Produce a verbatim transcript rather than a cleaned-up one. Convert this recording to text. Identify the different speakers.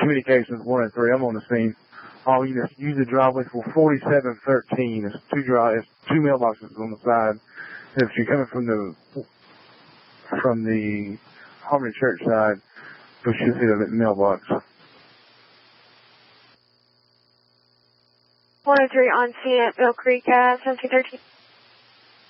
Speaker 1: communications one and three. I'm on the scene. All you just use the driveway for forty-seven thirteen. There's two drive, two mailboxes on the side. If you're coming from the from the Harmony Church side, you should see the mailbox.
Speaker 2: one oh three on scene at Mill Creek, uh, seventeen thirteen.